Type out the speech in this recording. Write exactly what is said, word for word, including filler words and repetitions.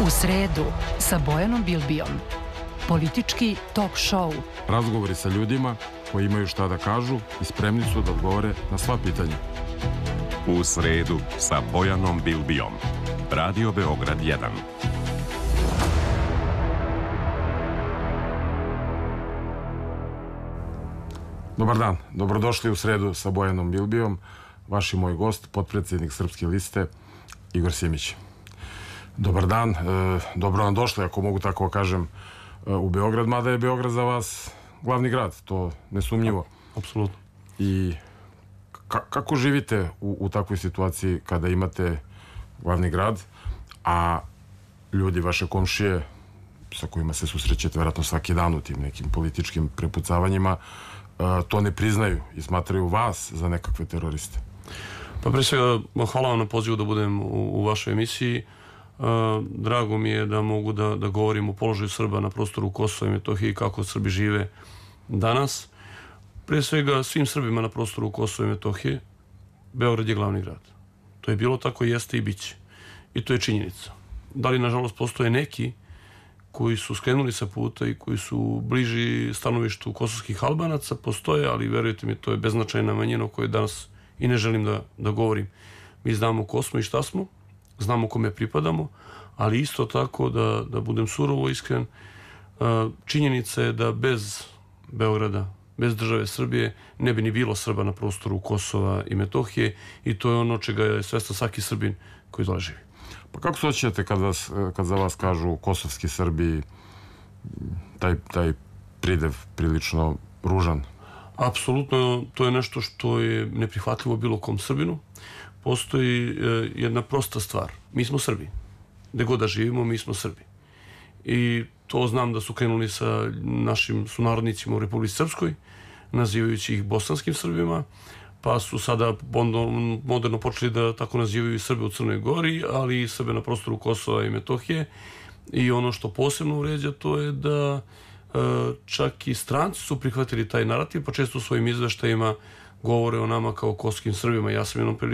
U sredu sa Bojanom Bilbijom. Politički talk show. Razgovori sa ljudima koji imaju šta da kažu i spremni su da odgovore na sva pitanja. U sredu sa Bojanom Bilbijom. Radio Beograd jedan. Dobar dan, dobrodošli u sredu sa Bojanom Bilbijom. Vaš i moj gost, potpredsjednik Srpske liste, Igor Simić. Dobar dan, e, dobro vam došli, ako mogu tako kažem, e, u Beograd, mada je Beograd za vas glavni grad, to nesumnjivo. Apsolutno. I ka kako živite u, u takvoj situaciji kada imate glavni grad, a ljudi, vaše komšije, sa kojima se susrećete vjerojatno svaki dan u tim nekim političkim prepucavanjima, e, to ne priznaju i smatraju vas za nekakve teroriste? Pa pre svega, hvala vam na pozivu da budem u, u vašoj emisiji. Uh, drago mi je da mogu da, da govorim o položaju Srba na prostoru Kosova i Metohije i kako Srbi žive danas. Pre svega, svim Srbima na prostoru Kosova i Metohije Beograd je glavni grad. To je bilo tako, jeste i bit će. I to je činjenica. Da li, nažalost, postoje neki koji su skrenuli sa puta i koji su bliži stanovištu kosovskih Albanaca, postoje, ali verujte mi, to je beznačajna manjina o kojoj danas i ne želim da, da govorim. Mi znamo ko smo i šta smo, znamo kome pripadamo, ali isto tako, da, da budem surovo iskren, činjenica je da bez Beograda, bez države Srbije, ne bi ni bilo Srba na prostoru Kosova i Metohije, i to je ono čega je svestan svaki Srbin koji dole živi. Pa kako se osjećate kad, vas, kad za vas kažu kosovski Srbi, taj, taj pridev prilično ružan? Apsolutno, to je nešto što je neprihvatljivo bilo kom Srbinu. Postoji e, jedna prosta stvar. Mi smo Srbi. Gde god da živimo, mi smo Srbi. I to znam da su krenuli sa našim sunarodnicima u Republici Srpskoj, nazivajući ih bosanskim Srbima, pa su sada moderno počeli da tako nazivaju i Srbe u Crnoj Gori, ali i Srbe na prostoru Kosova i Metohije. I ono što posebno uređa, to je da čak i stranci su prihvatili taj narativ, pa često u svojim izveštajima govore o nama kao kosovskim Srbima. Ja sam jednom prilikom